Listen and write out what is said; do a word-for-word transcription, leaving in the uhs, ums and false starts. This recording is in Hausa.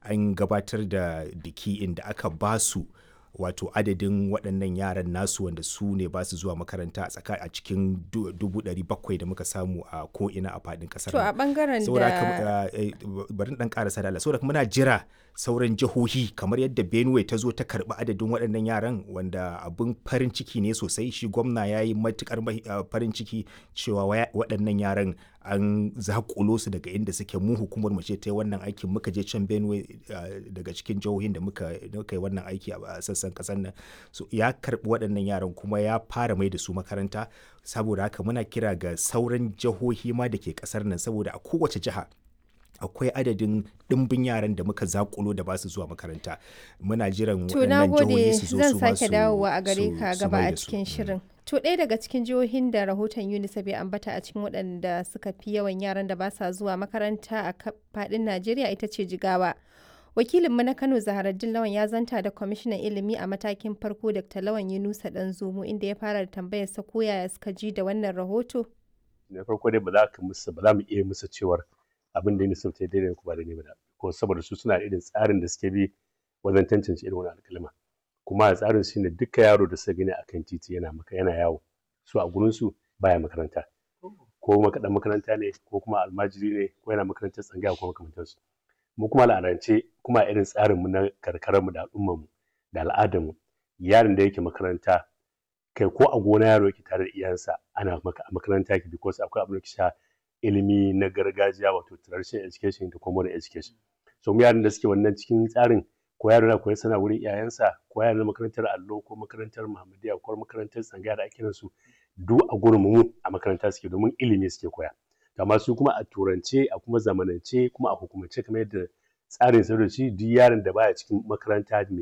an gabatar da biki inda aka ba su wato adadin waɗannan yaran nasu wanda su ne ba su zuwa makaranta a tsaka a cikin dubu ɗari bakwai da muka samu a ko'ina a faɗin ƙasar To a nan. ɓangaren Saboda da haka eh, bari in ɗan ƙarasa da Allah. Saboda haka muna jira sauran jihohi kamar yadda Benue ta zo ta karɓi adadin waɗannan yaran wanda abin farin ciki ne sosai. Shi gwamna ya yi matuƙar mahi- ah, farin ciki cewa waya- waɗannan yaran an zaƙulo su daga inda suke. Mu hukumar mu ce ta yi wannan aikin, muka je can Benue ah, daga cikin jihohin da muka muka yi wannan aiki a sassan ƙasar nan. So ya karɓi waɗannan yaran kuma ya fara mai da su makaranta. Saboda haka muna kira ga sauran jihohi ma da ke ƙasar nan, saboda a kowace jiha akwai adadin ɗimbin yaran da muka zaƙulo da ba su zuwa makaranta. Muna jiran To na waɗannan jihohi gode, su zo zan su ma sake su dawowa a gare su ka su gaba mai a da su. cikin Mm. shirin. To ɗaya daga cikin jihohin da rahoton UNICEF ya ambata a cikin waɗanda suka fi yawan yaran da ba sa zuwa makaranta a ka- faɗin Najeriya ita ce Jigawa. Wakilinmu na Kano Zaharaddin Lawan ya zanta da kwamishinan ilimi a matakin farko Dr. Lawan Yunusa Ɗanzomo inda ya fara da tambayar sa ko yaya suka ji da wannan rahoto. Na farko dai ba za ka musu ba za mu iya musu cewar abin da UNICEF ta yi daidai ko ba daidai ba, ko saboda su suna da irin tsarin da suke bi wajen tantance irin wannan alƙalma. Kuma a tsarin shi ne dukkan yaro da suka gani akan titi yana maka yana yawo, su a gurin su baya makaranta, ko makaɗan makaranta ne ko kuma almajiri ne ko yana makarantar tsangaya ko makamantansu. Mu kuma al'adance kuma a irin tsarin mu na karkarar mu da al'ummar mu da al'adar mu, yaron da yake makaranta kai ko a gona yaro yake tare da iyayensa ana maka a makaranta yake, because akwai abin da ke sha ilimi na gargajiya wato traditional education da kuma modern education. So mu yaran da suke wannan cikin tsarin, ko yaro na koyar sana wurin iyayensa, ko yaro na makarantar allo ko makarantar Muhammadiyya ko makarantar tsangaya da ake su, duk a gurin mu a makaranta suke domin ilimi suke koya. Amma su kuma a turance a kuma zamanance kuma a hukumance kamar yadda tsarin sa da shi, duk yaron da baya cikin makaranta mai